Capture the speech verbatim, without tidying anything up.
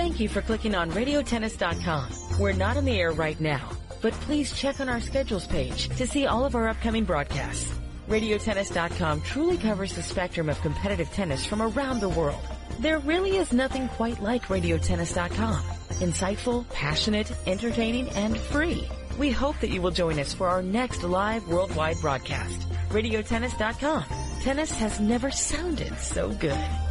Thank you for clicking on radio tennis dot com. We're not on the air right now, but please check on our schedules page to see all of our upcoming broadcasts. radio tennis dot com truly covers the spectrum of competitive tennis from around the world. There really is nothing quite like radio tennis dot com. Insightful, passionate, entertaining, and free. We hope that you will join us for our next live worldwide broadcast. radio tennis dot com. Tennis has never sounded so good.